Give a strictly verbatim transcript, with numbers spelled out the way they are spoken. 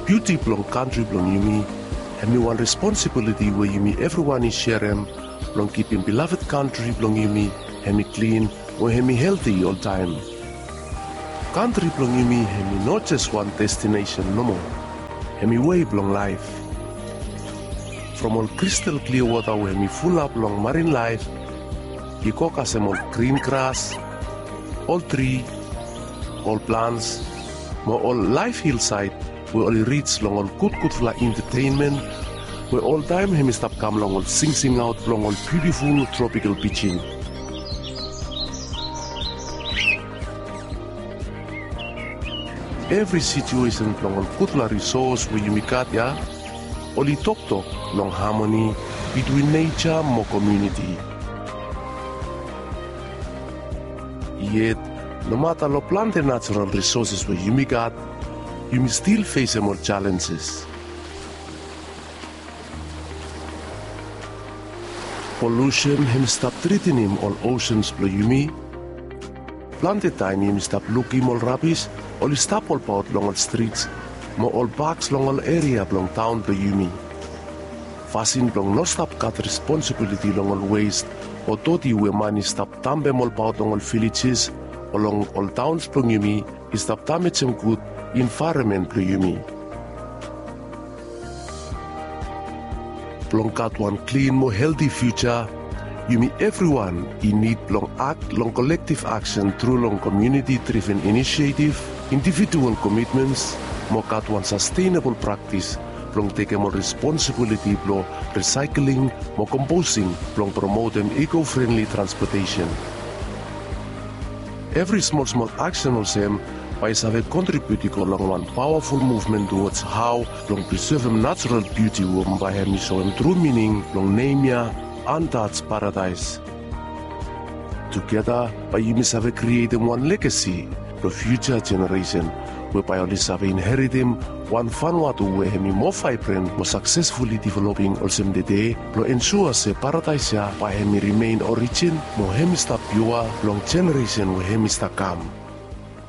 beauty belong country belong yumi. Hemi one responsibility where yumi everyone is sharing belong keeping beloved country belong yumi. Hemi clean or hemi healthy all time. Country belong yumi hemi not just one destination no more. Hemi way belong life. From all crystal clear water where hemi full up long marine life. Ikoka sem all green grass, all tree, all plants, mo all life hillside, we all reach long all good good for entertainment, we all time hemi stop come long all sing sing out long all beautiful tropical beaching. Every situation long all good la resource where you got ya, only talk talk long harmony between nature mo community. Yet, no matter lo plant and natural resources where you got, you may still face more challenges. Pollution him stop treating him all oceans blow you me. Planted time him stop looking all rubbish, all stop all out long all streets, more all bags long all area long town blow you me. Fasin long no stop cut responsibility long all waste. O toti we mani stop tambe mol paut long all villages, along all towns plong yumi, is stop damage some good environment plong yumi. Plong got one clean, more healthy future, yumi everyone in need long act long collective action through long community-driven initiative, individual commitments, more got one sustainable practice. Plong take more responsibility plong recycling, more composting, plong promote an eco-friendly transportation. Every small small action of them by have contributed along one powerful movement towards how plong preserve natural beauty um by having so true meaning plong name ya untouched paradise. Together by you must have created one legacy for future generation. Whereby only have inherited one Vanuatu where hemi more vibrant, more successfully developing also the day, to ensure se paradise ya by hemi remain origin, more hemi sta pure, long generation where hemi sta come.